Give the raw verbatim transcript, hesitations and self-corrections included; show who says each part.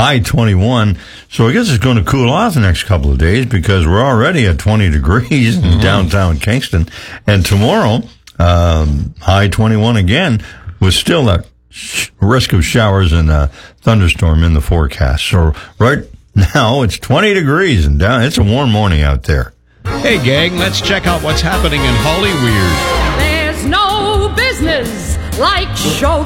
Speaker 1: high twenty-one. So I guess it's going to cool off the next couple of days because we're already at twenty degrees in mm-hmm. downtown Kingston. And tomorrow, um, high twenty-one again, with still that sh- risk of showers and a thunderstorm in the forecast. So right now it's twenty degrees and down. It's a warm morning out there.
Speaker 2: Hey, gang, let's check out what's happening in Hollyweird.
Speaker 3: There's no business like show